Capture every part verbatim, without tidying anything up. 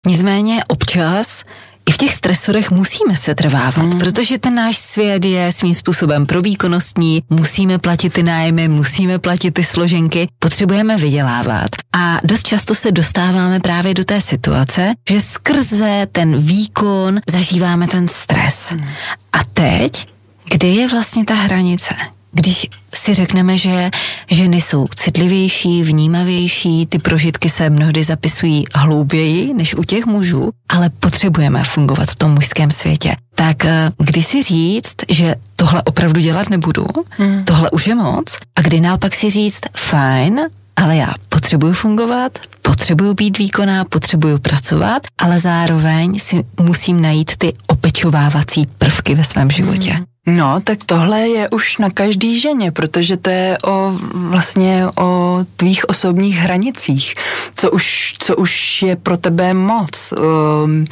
Nicméně občas i v těch stresorech musíme se trvávat, mm. protože ten náš svět je svým způsobem provýkonnostní, musíme platit ty nájmy, musíme platit ty složenky, potřebujeme vydělávat. A dost často se dostáváme právě do té situace, že skrze ten výkon zažíváme ten stres. Mm. A teď, kde je vlastně ta hranice? Když si řekneme, že ženy jsou citlivější, vnímavější, ty prožitky se mnohdy zapisují hlouběji než u těch mužů, ale potřebujeme fungovat v tom mužském světě. Tak kdy si říct, že tohle opravdu dělat nebudu, hmm. tohle už je moc, a kdy naopak si říct, fajn, ale já potřebuju fungovat, potřebuju být výkonná, potřebuju pracovat, ale zároveň si musím najít ty opečovávací prvky ve svém životě. Hmm. No, tak tohle je už na každý ženě, protože to je o vlastně o tvých osobních hranicích, co už, co už je pro tebe moc. Um,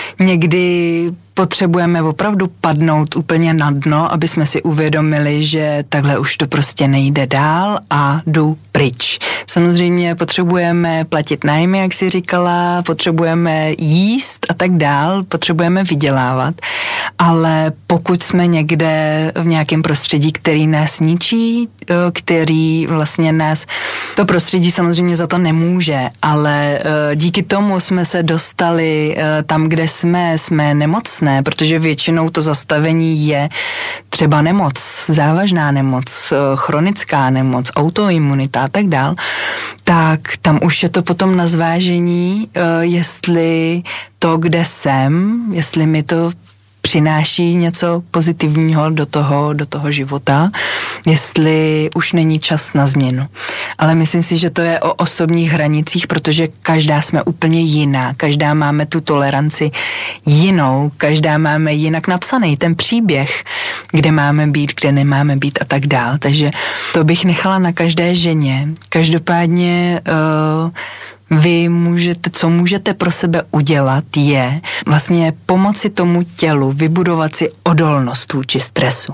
někdy potřebujeme opravdu padnout úplně na dno, aby jsme si uvědomili, že takhle už to prostě nejde dál a jdu pryč. Samozřejmě potřebujeme platit nájmy, jak jsi říkala, potřebujeme jíst a tak dál, potřebujeme vydělávat, ale pokud jsme někde v nějakém prostředí, který nás ničí, který vlastně nás, to prostředí samozřejmě za to nemůže, ale díky tomu jsme se dostali tam, kde jsme, jsme nemocné, protože většinou to zastavení je třeba nemoc, závažná nemoc, chronická nemoc, autoimunita a tak dál, tak tam už je to potom na zvážení, jestli to, kde jsem, jestli mi to přináší něco pozitivního do toho, do toho života, jestli už není čas na změnu. Ale myslím si, že to je o osobních hranicích, protože každá jsme úplně jiná, každá máme tu toleranci jinou, každá máme jinak napsaný ten příběh, kde máme být, kde nemáme být a tak dál. Takže to bych nechala na každé ženě. Každopádně uh, vy můžete, co můžete pro sebe udělat, je vlastně pomoci tomu tělu vybudovat si odolnost vůči stresu.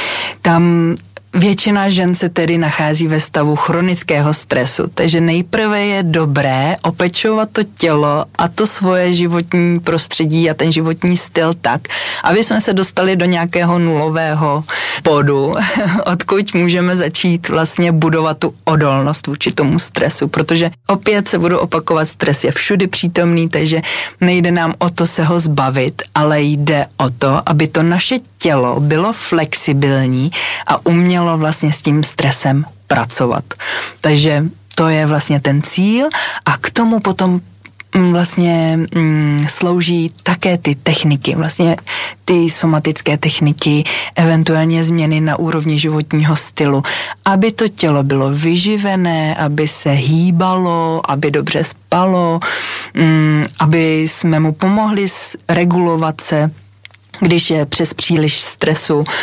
Tam většina žen se tedy nachází ve stavu chronického stresu, takže nejprve je dobré opečovat to tělo a to svoje životní prostředí a ten životní styl tak, aby jsme se dostali do nějakého nulového bodu, odkud můžeme začít vlastně budovat tu odolnost vůči tomu stresu, protože opět se budu opakovat, stres je všudy přítomný, takže nejde nám o to se ho zbavit, ale jde o to, aby to naše tělo bylo flexibilní a umělo vlastně s tím stresem pracovat. Takže to je vlastně ten cíl a k tomu potom vlastně mm, slouží také ty techniky, vlastně ty somatické techniky, eventuálně změny na úrovni životního stylu, aby to tělo bylo vyživené, aby se hýbalo, aby dobře spalo, mm, aby jsme mu pomohli regulovat se, když je přes příliš stresu, uh,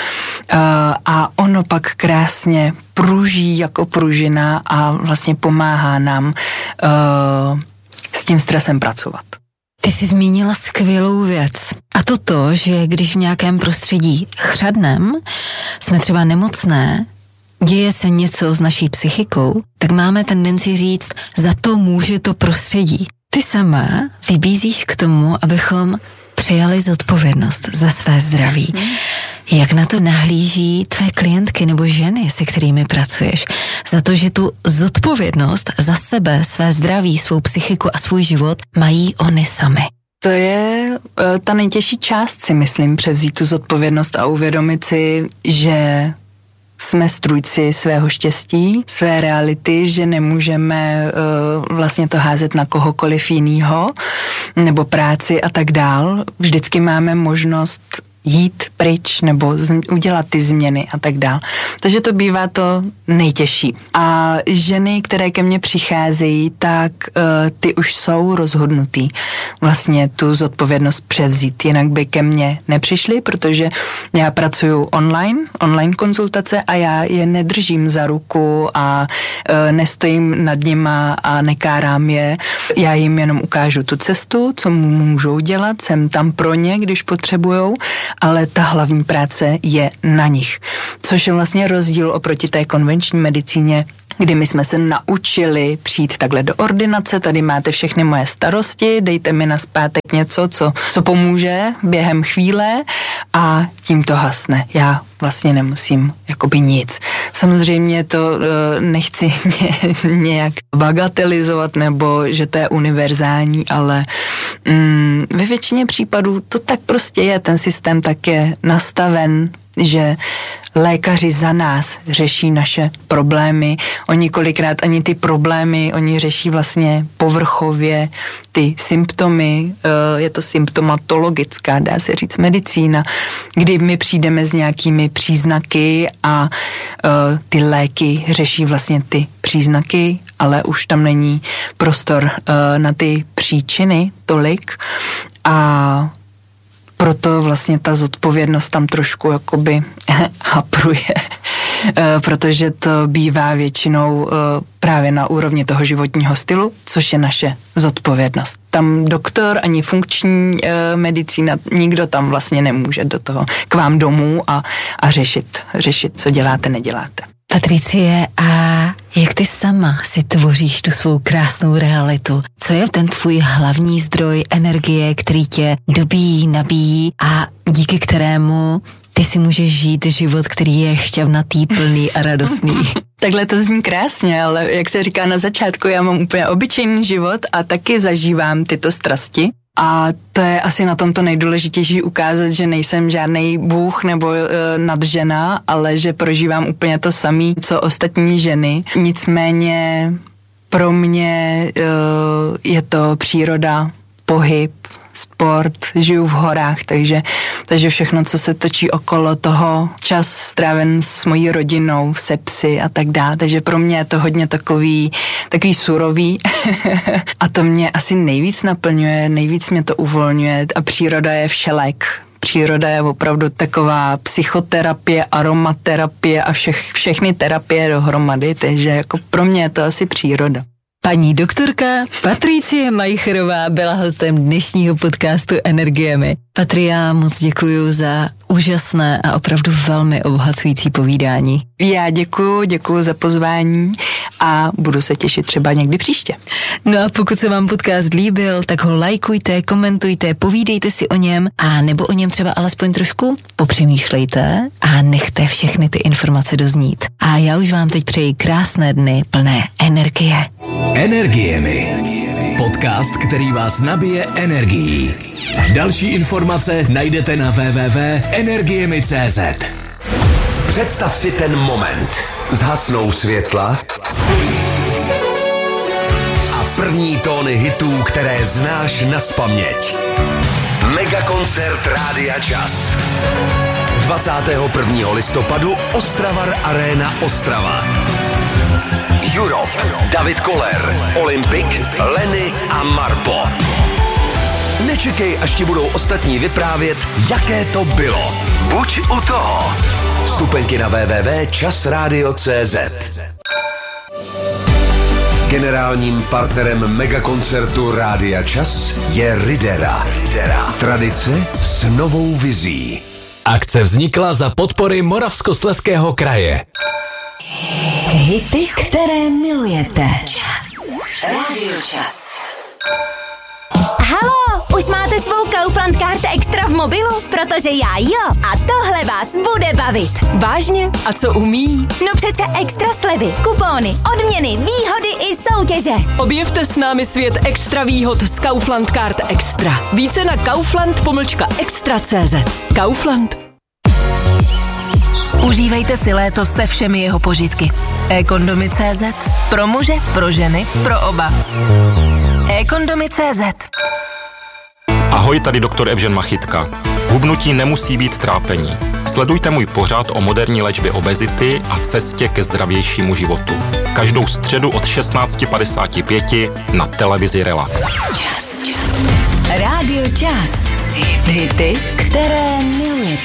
a ono pak krásně pruží jako pružina a vlastně pomáhá nám uh, s tím stresem pracovat. Ty jsi zmínila skvělou věc. A to to, že když v nějakém prostředí chřadnem, jsme třeba nemocné, děje se něco s naší psychikou, tak máme tendenci říct, za to může to prostředí. Ty sama vybízíš k tomu, abychom přijali zodpovědnost za své zdraví. Jak na to nahlíží tvé klientky nebo ženy, se kterými pracuješ? Za to, že tu zodpovědnost za sebe, své zdraví, svou psychiku a svůj život mají oni sami. To je uh, ta nejtěžší část, si myslím, převzít tu zodpovědnost a uvědomit si, že jsme strůjci svého štěstí, své reality, že nemůžeme uh, vlastně to házet na kohokoliv jinýho, nebo práci a tak dál. Vždycky máme možnost jít pryč nebo z, udělat ty změny a tak dál. Takže to bývá to nejtěžší. A ženy, které ke mně přicházejí, tak uh, ty už jsou rozhodnutý vlastně tu zodpovědnost převzít. Jinak by ke mně nepřišly, protože já pracuju online, online konzultace a já je nedržím za ruku a uh, nestojím nad nima a nekárám je. Já jim jenom ukážu tu cestu, co můžou dělat, jsem tam pro ně, když potřebujou, ale ta hlavní práce je na nich. Což je vlastně rozdíl oproti té konvenční medicíně, kdy my jsme se naučili přijít takhle do ordinace, tady máte všechny moje starosti, dejte mi nazpátek něco, co, co pomůže během chvíle a tím to hasne. Já vlastně nemusím jakoby nic. Samozřejmě to uh, nechci ně, nějak bagatelizovat nebo že to je univerzální, ale um, ve většině případů to tak prostě je, ten systém tak je nastaven, že lékaři za nás řeší naše problémy. Oni kolikrát ani ty problémy, oni řeší vlastně povrchově ty symptomy, je to symptomatologická, dá se říct, medicína, kdy my přijdeme s nějakými příznaky a ty léky řeší vlastně ty příznaky, ale už tam není prostor na ty příčiny tolik a proto vlastně ta zodpovědnost tam trošku jakoby hapruje, protože to bývá většinou právě na úrovni toho životního stylu, což je naše zodpovědnost. Tam doktor ani funkční medicína, nikdo tam vlastně nemůže do toho k vám domů a, a řešit, řešit, co děláte, neděláte. Patricie, a jak ty sama si tvoříš tu svou krásnou realitu? Co je ten tvůj hlavní zdroj energie, který tě dobíjí, nabíjí a díky kterému ty si můžeš žít život, který je šťavnatý, plný a radostný? Takhle to zní krásně, ale jak se říká na začátku, já mám úplně obyčejný život a taky zažívám tyto strasti. A to je asi na tom to nejdůležitější ukázat, že nejsem žádnej bůh nebo e, nadžena, ale že prožívám úplně to samé, co ostatní ženy. Nicméně pro mě e, je to příroda, pohyb, sport, žiju v horách, takže, takže všechno, co se točí okolo toho, čas stráven s mojí rodinou, se psy a tak dále, takže pro mě je to hodně takový, takový surový a to mě asi nejvíc naplňuje, nejvíc mě to uvolňuje a příroda je všelek. Příroda je opravdu taková psychoterapie, aromaterapie a všech, všechny terapie dohromady, takže jako pro mě je to asi příroda. Paní doktorka Patricie Majcherová byla hostem dnešního podcastu Energiemi. Patria, moc děkuju za úžasné a opravdu velmi obohacující povídání. Já děkuju, děkuju za pozvání a budu se těšit třeba někdy příště. No a pokud se vám podcast líbil, tak ho lajkujte, komentujte, povídejte si o něm a nebo o něm třeba alespoň trošku popřemýšlejte a nechte všechny ty informace doznít. A já už vám teď přeji krásné dny plné energie. Energiemi. Podcast, který vás nabije energií. Další informace najdete na w w w tečka energiemi tečka c z. Představ si ten moment. Zhasnou světla a první tóny hitů, které znáš nazpaměť. Megakoncert Rádia Čas. dvacátého prvního listopadu Ostravar Arena Ostrava. Europe, David Koller, Olympic, Lenny a Marpo. Nečekej, až ti budou ostatní vyprávět, jaké to bylo. Buď u toho. Vstupenky na w w w tečka čas radio tečka c z. Generálním partnerem megakoncertu Rádia Čas je Ridera. Ridera. Tradice s novou vizí. Akce vznikla za podpory Moravskoslezského kraje. Hity, které milujete. Čas. Rádio Čas. Halo, už máte svou Kaufland Card Extra v mobilu? Protože já jo. A tohle vás bude bavit. Vážně? A co umí? No přece extra slevy, kupóny, odměny, výhody i soutěže. Objevte s námi svět extra výhod z Kaufland Card Extra. Více na kaufland pomlčka extra tečka cé zet. Kaufland. Užívejte si léto se všemi jeho požitky. e-kondomy tečka cé zet. Pro muže, pro ženy, pro oba. e-kondomy tečka cé zet. Ahoj, tady doktor Evžen Machytka. Hubnutí nemusí být trápení. Sledujte můj pořad o moderní léčbě obezity a cestě ke zdravějšímu životu. Každou středu od šestnáct padesát pět na televizi Relax. Čas. Rádio Čas. Hity, které milujete.